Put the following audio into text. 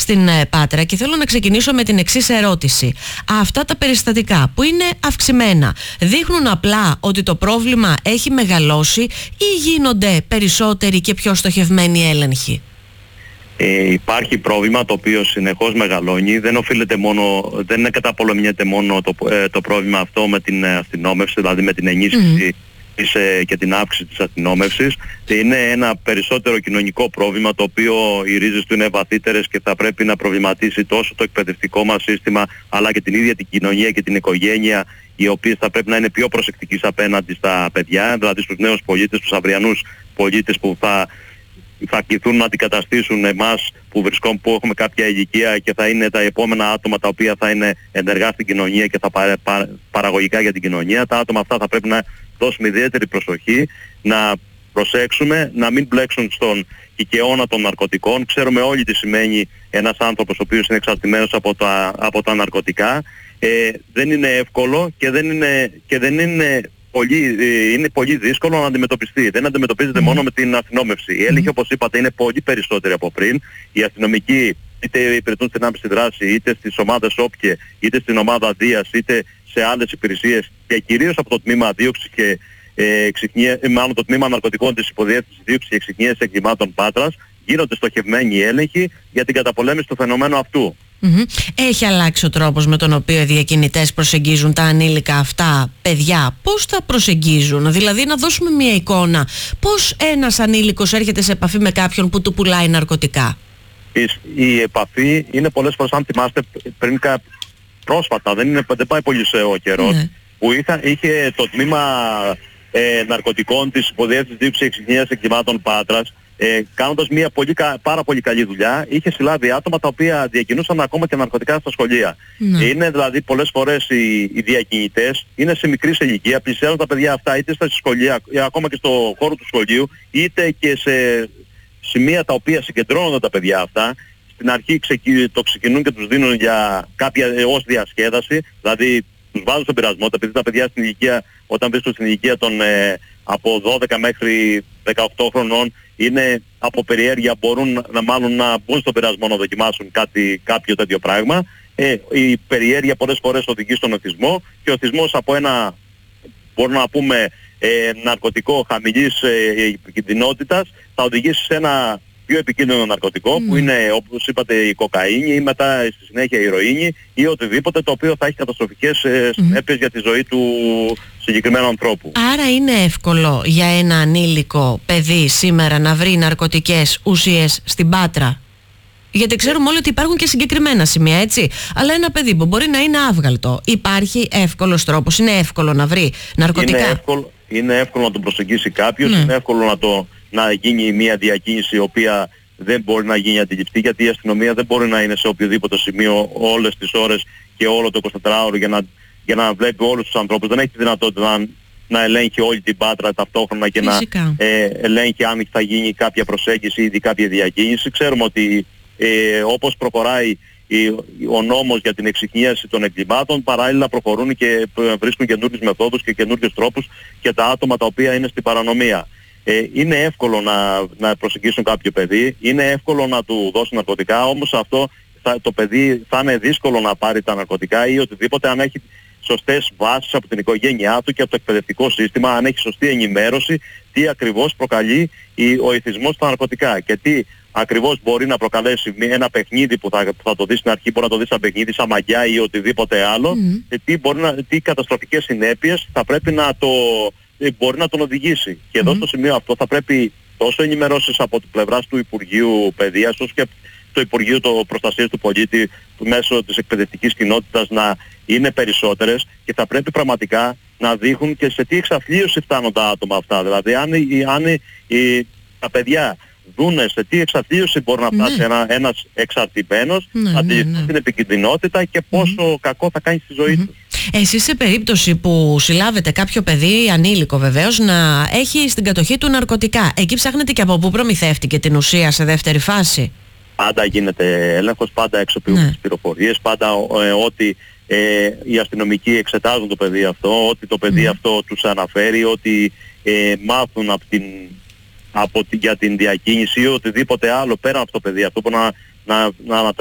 στην Πάτρα και θέλω να ξεκινήσω με την εξής ερώτηση. Αυτά τα περιστατικά που είναι αυξημένα δείχνουν απλά ότι το πρόβλημα έχει μεγαλώσει ή γίνονται περισσότεροι και πιο στοχευμένοι έλεγχοι? Υπάρχει πρόβλημα το οποίο συνεχώς μεγαλώνει. Δεν οφείλεται μόνο, δεν καταπολεμιέται μόνο το πρόβλημα αυτό με την αστυνόμευση, δηλαδή με την ενίσχυση και την αύξηση της αστυνόμευσης. Είναι ένα περισσότερο κοινωνικό πρόβλημα το οποίο οι ρίζες του είναι βαθύτερες και θα πρέπει να προβληματίσει τόσο το εκπαιδευτικό μας σύστημα αλλά και την ίδια την κοινωνία και την οικογένεια, οι οποίες θα πρέπει να είναι πιο προσεκτικές απέναντι στα παιδιά, δηλαδή στους νέους πολίτες, στους αυριανούς πολίτες που θα κληθούν να αντικαταστήσουν εμάς που έχουμε κάποια ηλικία και θα είναι τα επόμενα άτομα τα οποία θα είναι ενεργά στην κοινωνία και θα παραγωγικά για την κοινωνία. Τα άτομα αυτά θα πρέπει να δώσουμε ιδιαίτερη προσοχή, να προσέξουμε, να μην μπλέξουν στον κικαιώνα των ναρκωτικών. Ξέρουμε όλοι τι σημαίνει ένας άνθρωπος ο οποίος είναι εξαρτημένος από τα ναρκωτικά. Δεν είναι εύκολο και δεν είναι είναι πολύ δύσκολο να αντιμετωπιστεί. Δεν αντιμετωπίζεται μόνο με την αστυνόμευση. Οι έλεγχοι, όπως είπατε, είναι πολύ περισσότεροι από πριν. Οι αστυνομικοί είτε υπηρετούν στην άμεση δράση, είτε στις ομάδες όπκε, είτε στην ομάδα Δίας, είτε σε άλλες υπηρεσίες και κυρίως από το τμήμα δίωξης και μάλλον το τμήμα ναρκωτικών της υποδιεύθυνσης δίωξης και εξυχνίασης εγκλημάτων Πάτρας, γίνονται στοχευμένοι έλεγχοι για την καταπολέμηση του φαινομένου αυτού. Έχει αλλάξει ο τρόπος με τον οποίο οι διακινητές προσεγγίζουν τα ανήλικα αυτά παιδιά? Πώς τα προσεγγίζουν? Δηλαδή να δώσουμε μια εικόνα. Πώς ένας ανήλικος έρχεται σε επαφή με κάποιον που του πουλάει ναρκωτικά? Η επαφή είναι πολλές φορές, αν θυμάστε, πρόσφατα, δεν πάει πολύ σε ο καιρός, που είχε το τμήμα ναρκωτικών της υποδιεύθυνσης δίωξης και εξυχνίασης εγκλημάτων Πάτρας, κάνοντας μια πάρα πολύ καλή δουλειά, είχε συλλάβει άτομα τα οποία διακινούσαν ακόμα και ναρκωτικά στα σχολεία. Είναι δηλαδή πολλές φορές οι διακινητές είναι σε μικρή ηλικία, πλησιάζουν τα παιδιά αυτά είτε στα σχολεία, ακόμα και στο χώρο του σχολείου, είτε και σε σημεία τα οποία συγκεντρώνονται τα παιδιά αυτά. Στην αρχή το ξεκινούν και τους δίνουν για κάποια ως διασκέδαση, δηλαδή τους βάζουν στον πειρασμό, επειδή τα παιδιά στην ηλικία, όταν βρίσκονται στην ηλικία των από 12 μέχρι 18 χρονών, είναι από περιέργεια, μπορούν να μπουν στον πειρασμό να δοκιμάσουν κάποιο τέτοιο πράγμα. Η περιέργεια πολλές φορές οδηγεί στον εθισμό και ο εθισμός από ένα, μπορούμε να πούμε, ναρκωτικό χαμηλής επικινδυνότητας θα οδηγήσει σε ένα πιο επικίνδυνο ναρκωτικό που είναι, όπως είπατε, η κοκαίνη ή μετά στη συνέχεια η ηρωίνη ή οτιδήποτε το οποίο θα έχει καταστροφικές συνέπειες για τη ζωή του συγκεκριμένου ανθρώπου. Άρα είναι εύκολο για ένα ανήλικο παιδί σήμερα να βρει ναρκωτικές ουσίες στην Πάτρα? Γιατί ξέρουμε όλοι ότι υπάρχουν και συγκεκριμένα σημεία, έτσι. Αλλά ένα παιδί που μπορεί να είναι άβγαλτο, υπάρχει εύκολος τρόπος? Είναι εύκολο να βρει ναρκωτικά? Είναι εύκολο να τον προσεγγίσει κάποιος, είναι εύκολο να γίνει μια διακίνηση η οποία δεν μπορεί να γίνει αντιληπτή, γιατί η αστυνομία δεν μπορεί να είναι σε οποιοδήποτε σημείο όλες τις ώρες και όλο το 24ωρο για να βλέπει όλους τους ανθρώπους. Δεν έχει τη δυνατότητα να ελέγχει όλη την Πάτρα ταυτόχρονα και φυσικά να ελέγχει αν θα γίνει κάποια προσέγγιση ή κάποια διακίνηση. Ξέρουμε ότι όπως προχωράει ο νόμος για την εξυχνίαση των εγκλημάτων, παράλληλα προχωρούν και βρίσκουν καινούργιες μεθόδους και καινούργιους τρόπους και τα άτομα τα οποία είναι στην παρανομία. Είναι εύκολο να προσεγγίσουν κάποιο παιδί, είναι εύκολο να του δώσουν ναρκωτικά, όμως αυτό το παιδί θα είναι δύσκολο να πάρει τα ναρκωτικά ή οτιδήποτε αν έχει σωστές βάσεις από την οικογένειά του και από το εκπαιδευτικό σύστημα, αν έχει σωστή ενημέρωση τι ακριβώς προκαλεί ο εθισμός στα ναρκωτικά και τι ακριβώς μπορεί να προκαλέσει ένα παιχνίδι που θα το δει στην αρχή, μπορεί να το δει σαν παιχνίδι, σαν μαγιά ή οτιδήποτε άλλο και τι καταστροφικές συνέπειες θα πρέπει μπορεί να τον οδηγήσει. Και εδώ στο σημείο αυτό θα πρέπει τόσο ενημερώσεις από την πλευράς του Υπουργείου Παιδείας όσο και το Υπουργείο Προστασίας του Πολίτη μέσω της εκπαιδευτικής κοινότητας να είναι περισσότερες και θα πρέπει πραγματικά να δείχνουν και σε τι εξαθλίωση φτάνουν τα άτομα αυτά. Δηλαδή αν τα παιδιά δούνε σε τι εξαθλίωση μπορεί να φτάσει ένας εξαρτημένος, να αντιληφθούν την επικινδυνότητα και πόσο κακό θα κάνει στη ζωή τους. Εσείς σε περίπτωση που συλλάβετε κάποιο παιδί, ανήλικο βεβαίως, να έχει στην κατοχή του ναρκωτικά, εκεί ψάχνετε και από πού προμηθεύτηκε την ουσία σε δεύτερη φάση? Πάντα γίνεται έλεγχος, πάντα εξοπλίζουν τις πληροφορίες, πάντα ότι οι αστυνομικοί εξετάζουν το παιδί αυτό, ότι το παιδί αυτό τους αναφέρει, ότι μάθουν για την διακίνηση ή οτιδήποτε άλλο πέρα από το παιδί αυτό που να